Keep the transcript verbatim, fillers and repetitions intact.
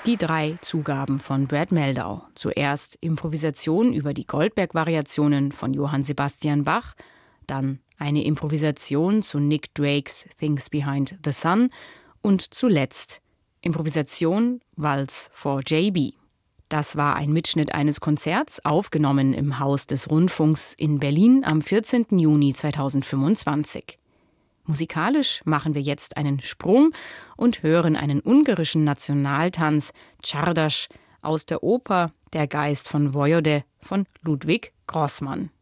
Die drei Zugaben von Brad Mehldau. Zuerst Improvisation über die Goldberg-Variationen von Johann Sebastian Bach, dann eine Improvisation zu Nick Drakes Things Behind the Sun und zuletzt Improvisation Waltz for J B. Das war ein Mitschnitt eines Konzerts, aufgenommen im Haus des Rundfunks in Berlin am vierzehnten Juni zweitausendfünfundzwanzig. Musikalisch machen wir jetzt einen Sprung und hören einen ungarischen Nationaltanz, Csardas, aus der Oper Der Geist von Vojode von Ludwig Grossmann.